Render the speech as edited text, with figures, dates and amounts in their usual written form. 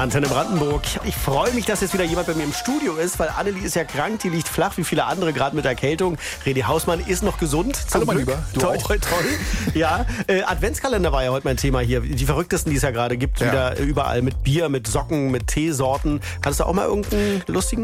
Antenne Brandenburg. Ich freue mich, dass jetzt wieder jemand bei mir im Studio ist, weil Annelie ist ja krank, die liegt flach, wie viele andere, gerade mit Erkältung. René Hausmann ist noch gesund. Hallo mein Lieber, du toi, auch. toi, toi. Ja, Adventskalender war ja heute mein Thema hier. Die verrücktesten, die es ja gerade gibt, wieder überall mit Bier, mit Socken, mit Teesorten. Hattest du auch mal irgendeinen lustigen?